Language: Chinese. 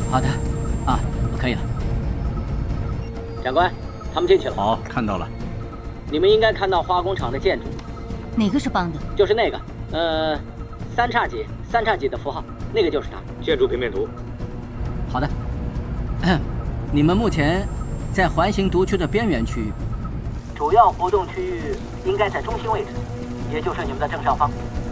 好的，啊，可以了。 长官，他们进去了。 好，看到了。 你们应该看到化工厂的建筑。 哪个是帮的？ 就是那个，三叉戟的符号，那个就是它。 建筑平面图。 好的。你们目前在环形毒区的边缘区域， 主要活动区域应该在中心位置，也就是你们的正上方。